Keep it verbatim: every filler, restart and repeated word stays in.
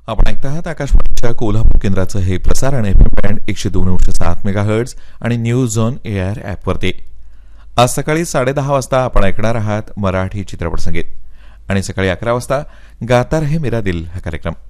आपण ऐकता आहात आकाशवाणीच्या कोल्हापूर केंद्राचं हे प्रसारण एफ एम बँड एकशे दोन अंश सात मेगाहर्ट्ज आणि न्यूज ऑन एआर ॲपवरती. आज सकाळी साडेदहा वाजता आपण ऐकणार आहात मराठी चित्रपट संगीत आणि सकाळी अकरा वाजता गाता रहे मेरा दिल हा कार्यक्रम.